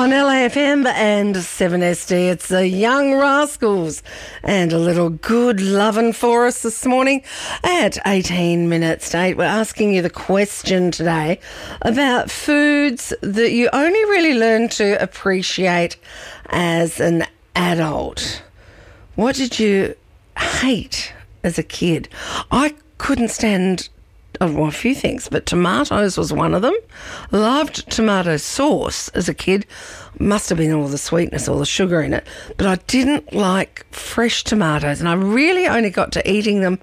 On LAFM and 7SD, it's the Young Rascals and a little good lovin' for us this morning at 18 minutes to 8. We're asking you the question today about foods that you only really learn to appreciate as an adult. What did you hate as a kid? I couldn't stand a few things, but tomatoes was one of them. Loved tomato sauce as a kid. Must have been all the sweetness, all the sugar in it. But I didn't like fresh tomatoes, and I really only got to eating them,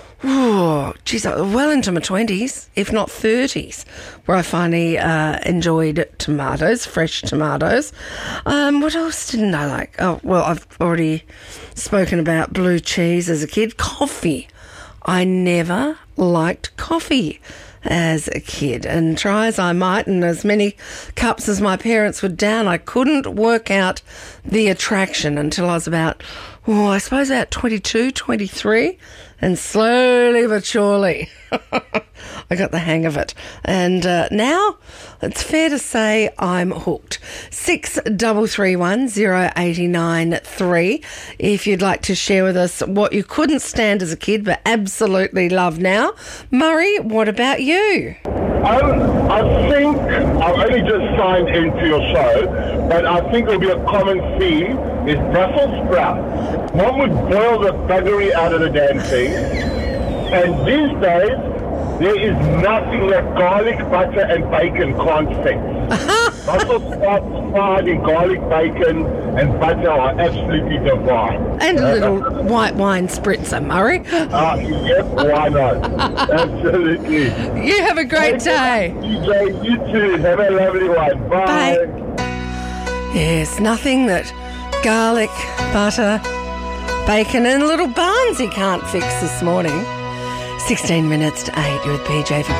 well into my 20s, if not 30s, where I finally enjoyed tomatoes, fresh tomatoes. What else didn't I like? Oh, well, I've already spoken about blue cheese as a kid. Coffee. I never liked coffee as a kid, and try as I might, and as many cups as my parents would down, I couldn't work out the attraction until I was about 22, 23, and slowly but surely I got the hang of it. And now it's fair to say I'm hooked. 6331 089 3 if you'd like to share with us what you couldn't stand as a kid but absolutely love now. Murray, what about you? I think I've only just signed into your show, but I think it'll be a common theme is Brussels sprouts. Mom would boil the buggery out of the damn thing, and these days there is nothing that garlic, butter and bacon can't fix. Brussels sprouts fried in garlic, bacon and butter are absolutely divine. And a little white wine spritzer, Murray. Yes, why not? Absolutely. You have a great day. DJ, you too. Have a lovely one. Bye. Yes, nothing that garlic, butter, bacon and little Barnesy can't fix this morning. 16 minutes to 8, you're with PJ for